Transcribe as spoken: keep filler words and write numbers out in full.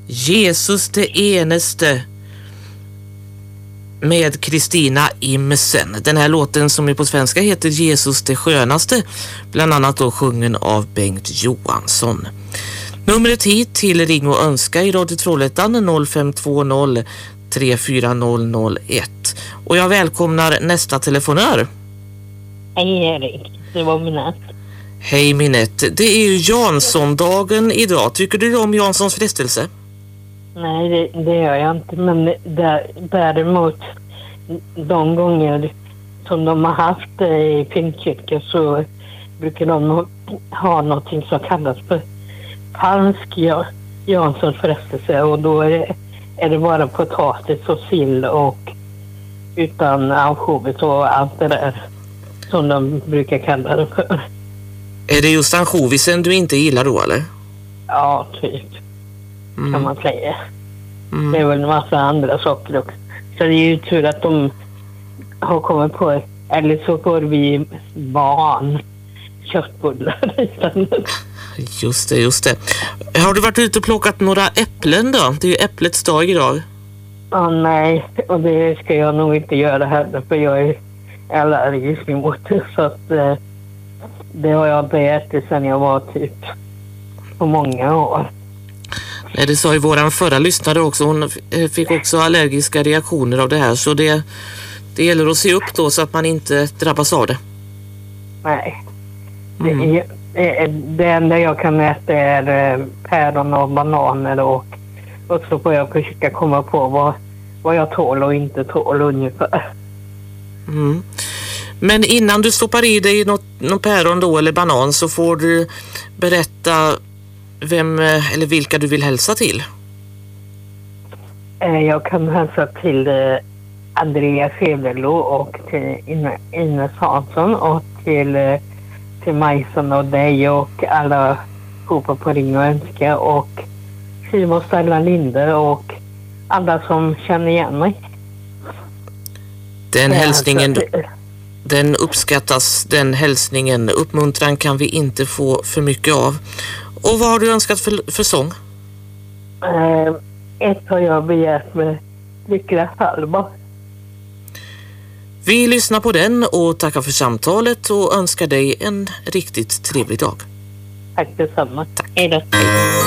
Jesus det eneste med Kristina Imsen. Den här låten som är på svenska heter Jesus det skönaste, bland annat då sjungen av Bengt Johansson. Numret hit till Ring och önska i Radio Trollhättan noll fem två noll tre fyra noll noll ett. Och jag välkomnar nästa telefonör. Hej Erik, det var Minette. Hej Minette, det är ju Jansson-dagen idag. Tycker du om Janssons frestelse? Nej, det, det gör jag inte. Men där, däremot de gånger som de har haft det i Pingstkyrkan så brukar de ha någonting som kallas för falsk Janssons frestelse. Och då är det, är det bara potatis och sill och utan ansjovis och allt det där som de brukar kalla det för. Är det just ansjovisen du inte gillar då, eller? Ja, typ. Mm. Kan man säga. Mm. Det är väl en massa andra saker också. Så det är ju tur att de har kommit på, eller så får vi barn köttbullar istället. Just det, just det. Har du varit ute och plockat några äpplen då? Det är ju äpplets dag idag. Ja, nej. Och det ska jag nog inte göra heller, för jag är allergisk mot det. Så att eh, det har jag inte ätit sedan jag var typ på många år. Nej, det sa ju våran förra lyssnare också. Hon fick också allergiska reaktioner av det här. Så det, det gäller att se upp då så att man inte drabbas av det. Nej. Mm. Det, det enda jag kan äta är päron och bananer och, och så får jag försöka komma på vad, vad jag tål och inte tål ungefär. Mm. Men innan du stoppar i dig något, något päron då eller banan så får du berätta vem eller vilka du vill hälsa till. Jag kan hälsa till Andreas Heverlo och till Ines Hansson och till, till Majson och dig och alla hopa på Ring och önska och Simon Stella Linde och alla som känner igen mig. Den hälsningen, den uppskattas, den hälsningen. Uppmuntran kan vi inte få för mycket av. Och vad har du önskat för, för sång? Eh, ett har jag begärt med Lyckra Halva. Vi lyssnar på den och tackar för samtalet och önskar dig en riktigt trevlig dag. Tack detsamma. Tack. Hej då.